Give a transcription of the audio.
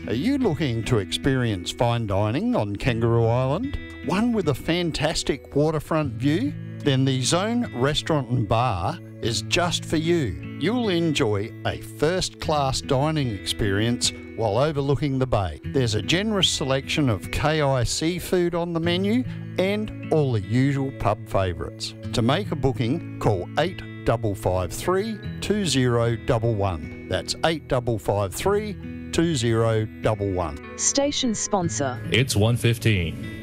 Are you looking to experience fine dining on Kangaroo Island? One with a fantastic waterfront view? Then the Zone Restaurant and Bar is just for you. You'll enjoy a first-class dining experience while overlooking the bay. There's a generous selection of KI seafood on the menu and all the usual pub favourites. To make a booking, call 8553 2011. That's 8553 2011. Station sponsor. It's 1:15.